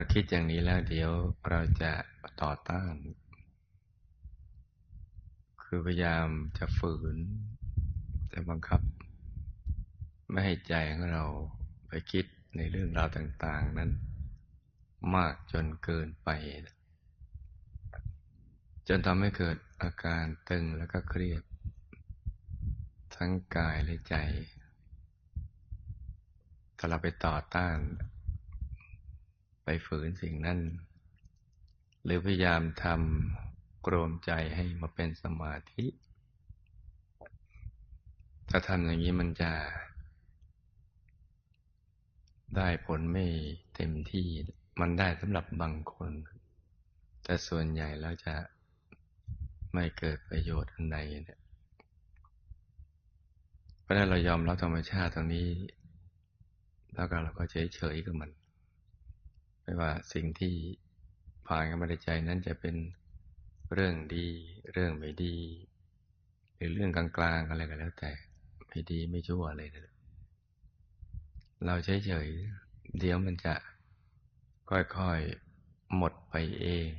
คิดอย่างนี้แล้วเดี๋ยวเราจะต่อต้าน คือพยายามจะฝืนจะบังคับไม่ให้ใจของเราไปคิดในเรื่องราวต่างๆนั้นมากจนเกินไปจนทำให้เกิดอาการตึงแล้วก็เครียดทั้งกายและใจถ้าเราไปต่อต้านไปฝืนสิ่งนั้นหรือพยายามทำรวมใจให้มาเป็นสมาธิถ้าทำอย่างนี้มันจะได้ผลไม่เต็มที่มันได้สำหรับบางคนแต่ส่วนใหญ่แล้วจะไม่เกิดประโยชน์อันใดเนี่ยเพราะฉะนั้นเรายอมรับธรรมชาติตรงนี้แล้วก็เราก็เฉยๆกับมันไม่ว่าสิ่งที่ผ่านเข้ามาในใจนั้นจะเป็นเรื่องดีเรื่องไม่ดีหรือเรื่องกลางๆอะไรก็แล้วแต่ไม่ดีไม่ชั่วอะไรนะเราเฉยๆเดี๋ยวมันจะค่อยๆหมดไปเอง